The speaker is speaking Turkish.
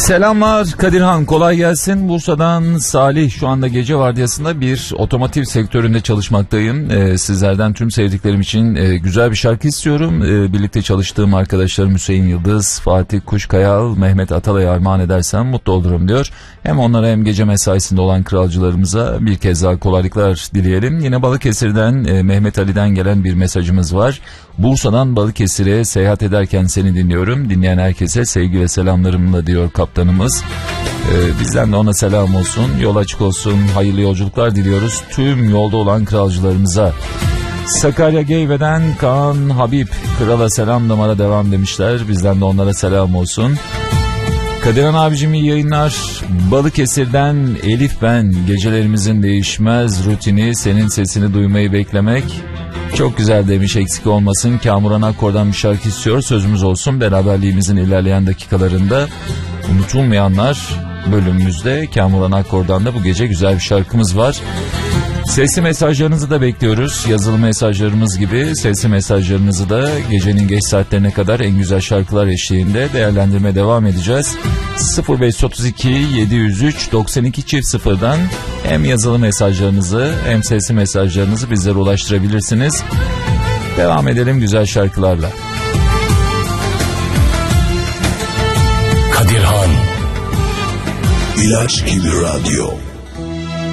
Selamlar Kadirhan, kolay gelsin. Bursa'dan Salih, şu anda gece vardiyasında bir otomotiv sektöründe çalışmaktayım. Sizlerden tüm sevdiklerim için güzel bir şarkı istiyorum. Birlikte çalıştığım arkadaşlarım Hüseyin Yıldız, Fatih Kuşkayal, Mehmet Atalay'a armağan edersem mutlu olurum diyor. Hem onlara hem gece mesaisinde olan kralcılarımıza bir kez daha kolaylıklar dileyelim. Yine Balıkesir'den Mehmet Ali'den gelen bir mesajımız var. Bursa'dan Balıkesir'e seyahat ederken seni dinliyorum. Dinleyen herkese sevgi ve selamlarımla diyor kaptanımız. Bizden de ona selam olsun. Yol açık olsun. Hayırlı yolculuklar diliyoruz tüm yolda olan kralcılarımıza. Sakarya Geyve'den Kaan Habib, krala selam damara devam demişler. Bizden de onlara selam olsun. Kadirhan abicim iyi yayınlar. Balıkesir'den Elif ben. Gecelerimizin değişmez rutini, senin sesini duymayı beklemek. Çok güzel demiş, eksik olmasın. Kamuran Akkor'dan bir şarkı istiyor. Sözümüz olsun, beraberliğimizin ilerleyen dakikalarında unutulmayanlar bölümümüzde Kamuran Akkor'dan da bu gece güzel bir şarkımız var. Sesli mesajlarınızı da bekliyoruz. Yazılı mesajlarımız gibi sesli mesajlarınızı da gecenin geç saatlerine kadar en güzel şarkılar eşliğinde değerlendirmeye devam edeceğiz. 0532 703 92 0'dan hem yazılı mesajlarınızı hem sesli mesajlarınızı bizlere ulaştırabilirsiniz. Devam edelim güzel şarkılarla. Kadirhan İlaç gibi radyo.